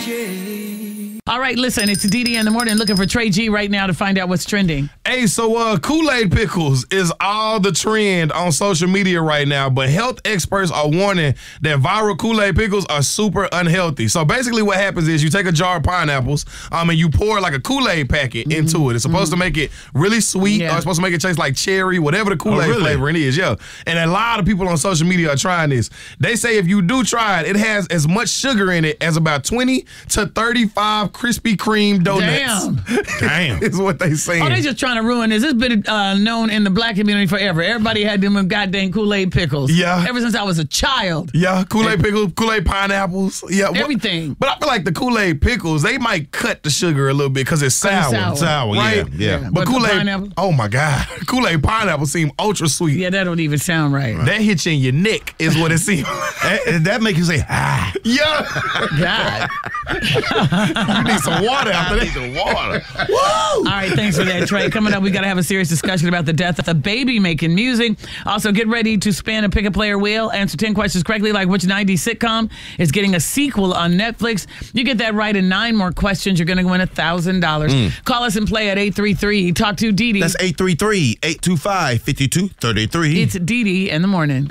All right, listen, it's DD in the morning looking for Trey G right now to find out what's trending. Hey, so Kool-Aid pickles is all the trend on social media right now, but health experts are warning that viral Kool-Aid pickles are super unhealthy. So basically what happens is you take a jar of pineapples and you pour like a Kool-Aid packet into it. It's supposed to make it really sweet, or it's supposed to make it taste like cherry, whatever the Kool-Aid flavoring is, And a lot of people on social media are trying this. They say if you do try it, it has as much sugar in it as about 20 to 35 Krispy Kreme donuts. Damn. Is what they saying. Oh, they just trying to ruin this. This been known in the black community forever. Everybody had them goddamn Kool-Aid pickles. Yeah. Ever since I was a child. Yeah, Kool-Aid pickles, Kool-Aid pineapples. Yeah. Everything. But I feel like the Kool-Aid pickles, they might cut the sugar a little bit because it's sour. Sour, right? Yeah. But Kool-Aid, pineapple? oh my God. Kool-Aid pineapple seem ultra sweet. Yeah, that don't even sound right. That hits you in your neck is what it seems. That make you say, ah. Yeah. God. You need some water after that. Water. Woo! All right, thanks for that, Trey. Coming up, we got to have a serious discussion about the death of a baby making music. Also, get ready to spin a pick-a-player wheel. Answer 10 questions correctly, like which 90s sitcom is getting a sequel on Netflix. You get that right in 9 more questions, you're going to win $1,000. Call us and play at 833. Talk to Dee Dee. That's 833-825-5233. It's Dee Dee in the morning.